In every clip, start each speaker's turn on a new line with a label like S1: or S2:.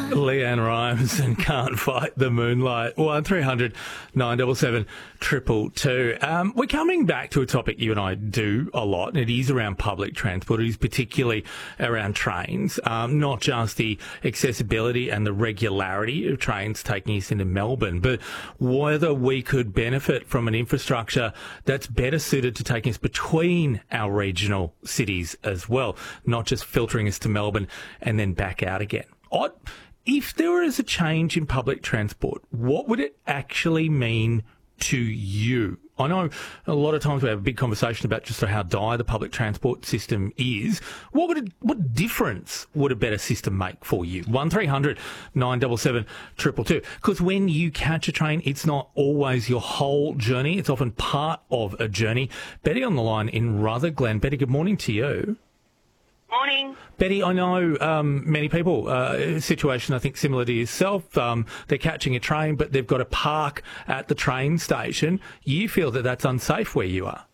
S1: Leanne Rhymes and Can't Fight the Moonlight. 1300 977 222. We're coming back to a topic you and I do a lot, and it is around public transport. It is particularly around trains, not just the accessibility and the regularity of trains taking us into Melbourne, but whether we could benefit from an infrastructure that's better suited to taking us between our regional cities as well, not just filtering us to Melbourne and then back out again. If there is a change in public transport, what would it actually mean to you? I know a lot of times we have a big conversation about just how dire the public transport system is. What difference would a better system make for you? 1300 977 222. Because when you catch a train, it's not always your whole journey. It's often part of a journey. Betty on the line in Rutherglen. Betty, good morning to you.
S2: Morning.
S1: Betty, I know many people, a situation I think similar to yourself, they're catching a train but they've got to park at the train station. You feel that that's unsafe where you are?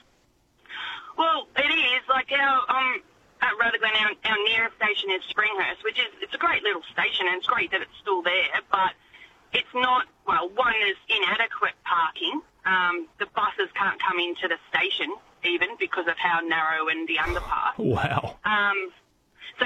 S2: Well, it is. Like at Rutherglen, our nearest station is Springhurst, which is it's a great little station and it's great that it's still there, but it's not, well, one is inadequate parking. The buses can't come into the station even because of how narrow and the underpass.
S1: Wow.
S2: So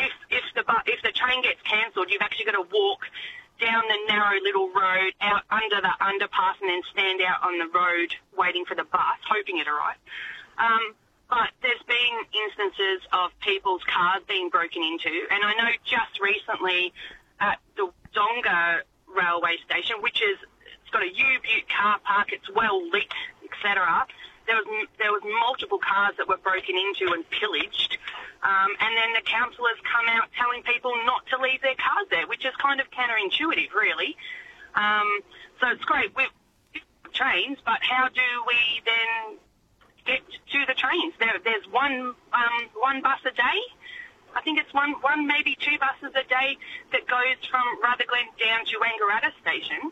S2: if the train gets cancelled, you've actually got to walk down the narrow little road out under the underpass and then stand out on the road waiting for the bus, hoping it arrives. But there's been instances of people's cars being broken into, and I know just recently at the Donga railway station, it's got a U-Butte car park, it's well lit, etc. There was multiple cars that were broken into and pillaged, and then the council has come out telling people not to leave their cars there, which is kind of counterintuitive, really. So it's great with trains, but how do we then get to the trains? There's one bus a day. I think it's one maybe two buses a day that goes from Rutherglen down to Wangaratta station,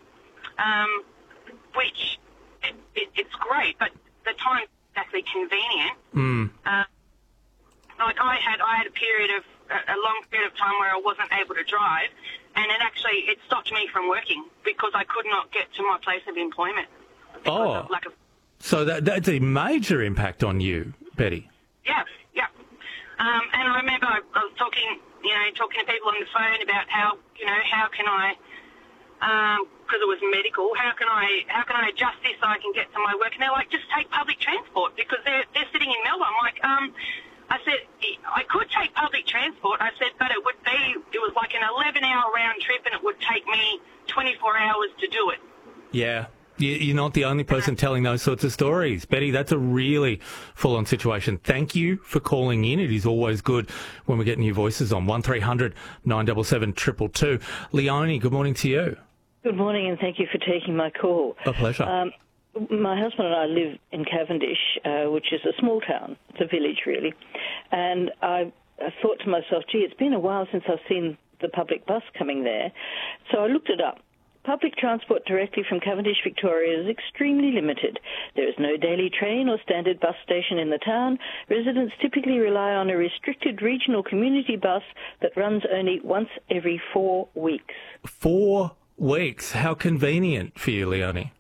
S2: which it's great, but the time is actually convenient. Like I had a period of a long period of time where I wasn't able to drive, and it stopped me from working because I could not get to my place of employment.
S1: Oh, so that's a major impact on you, Betty.
S2: Yeah. And I remember I was talking to people on the phone about how can I, because it was medical, how can I adjust this so I can get to my work? And they're like, just take public transport because they're sitting in Melbourne. I'm like, I said, I could take public transport. I said, but it was like an 11-hour round trip and it would take me 24 hours to do it.
S1: Yeah. You're not the only person telling those sorts of stories. Betty, that's a really full-on situation. Thank you for calling in. It is always good when we get new voices on. 1300 977 222. Leonie, good morning to you.
S3: Good morning, and thank you for taking my call.
S1: A pleasure.
S3: My husband and I live in Cavendish, which is a small town. It's a village, really. And I thought to myself, gee, it's been a while since I've seen the public bus coming there. So I looked it up. Public transport directly from Cavendish, Victoria is extremely limited. There is no daily train or standard bus station in the town. Residents typically rely on a restricted regional community bus that runs only once every 4 weeks.
S1: 4 weeks? How convenient for you, Leonie.